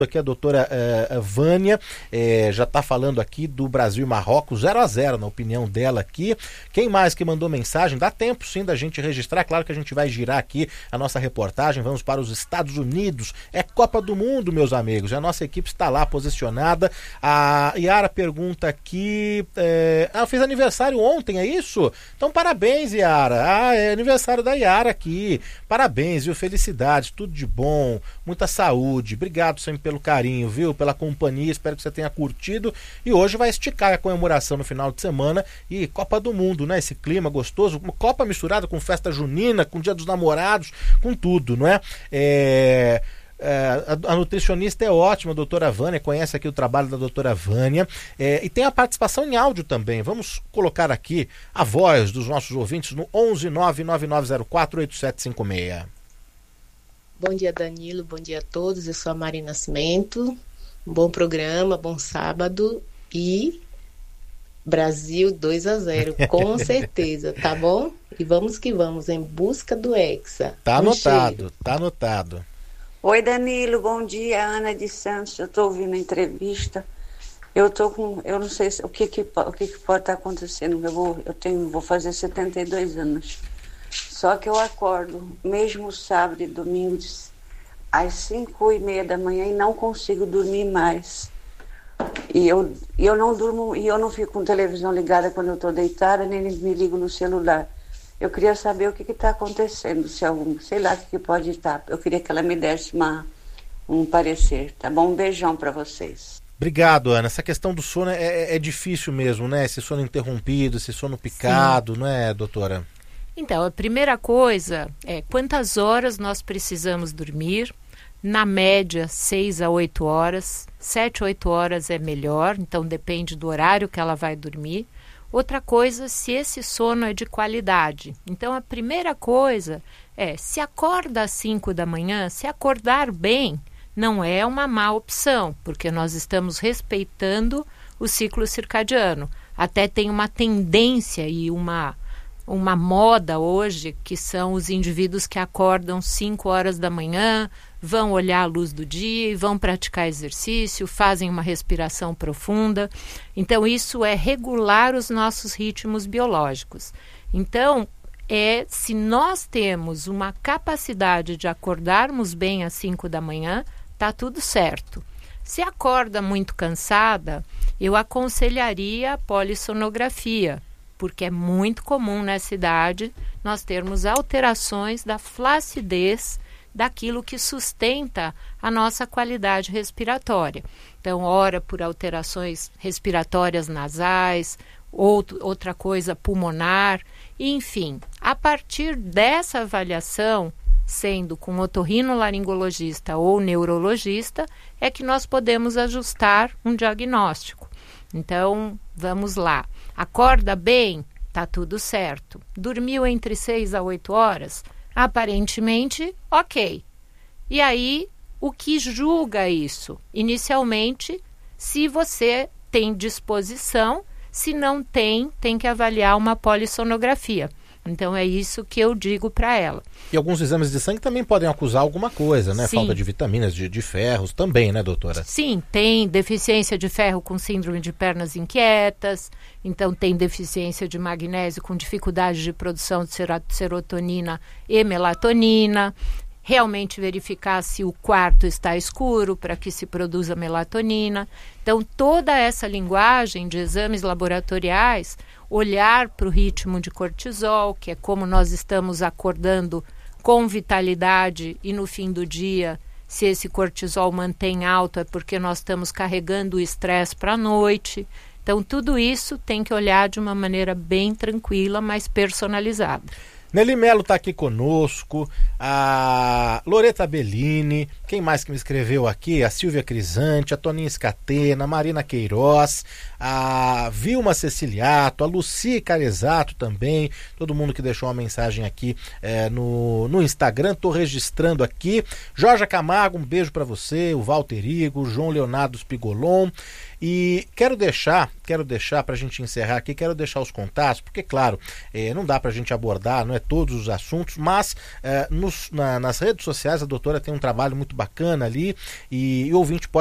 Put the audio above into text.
Aqui a doutora Vânia já está falando aqui do Brasil e Marrocos 0-0, na opinião dela aqui. Quem mais que mandou mensagem? Dá tempo sim da gente registrar, claro que a gente vai girar aqui a nossa reportagem, vamos para os Estados Unidos, é Copa do Mundo, meus amigos, a nossa equipe está lá posicionada. A Yara pergunta aqui, fez aniversário ontem, é isso? Então parabéns, Yara, é aniversário da Yara aqui, parabéns, viu, felicidades, tudo de bom, muita saúde, obrigado sempre pelo carinho, viu? Pela companhia, espero que você tenha curtido. E hoje vai esticar a comemoração no final de semana e Copa do Mundo, né? Esse clima gostoso, Copa misturada com festa junina, com Dia dos Namorados, com tudo, não é? A nutricionista é ótima, a doutora Vânia, conhece aqui o trabalho da doutora Vânia, e tem a participação em áudio também. Vamos colocar aqui a voz dos nossos ouvintes no 11999048756. Bom dia, Danilo, bom dia a todos, eu sou a Mari Nascimento, um bom programa, bom sábado e Brasil 2-0, com certeza, tá bom? E vamos que vamos, em busca do Hexa. Tá anotado, tá anotado. Oi, Danilo, bom dia, Ana de Santos, eu tô ouvindo a entrevista, eu não sei o que pode estar acontecendo, vou fazer 72 anos. Só que eu acordo, mesmo sábado e domingo, às 5:30 da manhã e não consigo dormir mais. E eu não durmo, e eu não fico com televisão ligada quando eu estou deitada, nem me ligo no celular. Eu queria saber o que está acontecendo, sei lá o que pode estar. Eu queria que ela me desse um parecer, tá bom? Um beijão para vocês. Obrigado, Ana. Essa questão do sono é difícil mesmo, né? Esse sono interrompido, esse sono picado, não é, doutora? Então, a primeira coisa é quantas horas nós precisamos dormir. Na média, 6 a 8 horas. 7 a 8 horas é melhor, então depende do horário que ela vai dormir. Outra coisa, se esse sono é de qualidade. Então, a primeira coisa é, se acorda às 5 da manhã, se acordar bem, não é uma má opção, porque nós estamos respeitando o ciclo circadiano. Até tem uma tendência e uma moda hoje, que são os indivíduos que acordam 5 horas da manhã, vão olhar a luz do dia e vão praticar exercício, fazem uma respiração profunda. Então, isso é regular os nossos ritmos biológicos. Então, se nós temos uma capacidade de acordarmos bem às 5 da manhã, está tudo certo. Se acorda muito cansada, eu aconselharia a polissonografia, porque é muito comum nessa idade nós termos alterações da flacidez daquilo que sustenta a nossa qualidade respiratória. Então, ora por alterações respiratórias nasais, outra coisa pulmonar, enfim. A partir dessa avaliação, sendo com otorrinolaringologista ou neurologista, é que nós podemos ajustar um diagnóstico. Então, vamos lá. Acorda bem? Tá tudo certo. Dormiu entre 6 a 8 horas? Aparentemente, ok. E aí, o que julga isso? Inicialmente, se você tem disposição, se não tem que avaliar uma polissonografia. Então, é isso que eu digo para ela. E alguns exames de sangue também podem acusar alguma coisa, né? Sim. Falta de vitaminas, de ferros também, né, doutora? Sim, tem deficiência de ferro com síndrome de pernas inquietas, então tem deficiência de magnésio com dificuldade de produção de serotonina e melatonina. Realmente verificar se o quarto está escuro para que se produza melatonina. Então, toda essa linguagem de exames laboratoriais, olhar para o ritmo de cortisol, que é como nós estamos acordando com vitalidade e no fim do dia, se esse cortisol mantém alto é porque nós estamos carregando o estresse para a noite. Então, tudo isso tem que olhar de uma maneira bem tranquila, mas personalizada. Nelly Melo está aqui conosco, a Loreta Bellini, quem mais que me escreveu aqui? A Silvia Crisante, a Toninha Scatena, a Marina Queiroz, a Vilma Ceciliato, a Luci Carezato também, todo mundo que deixou uma mensagem aqui no Instagram, estou registrando aqui. Jorge Camargo, um beijo para você, o Walter Igo, o João Leonardo Spigolon. E quero deixar para a gente encerrar aqui, quero deixar os contatos, porque claro, não dá para a gente abordar, não é todos os assuntos, mas nas redes sociais a doutora tem um trabalho muito bacana ali, e o ouvinte pode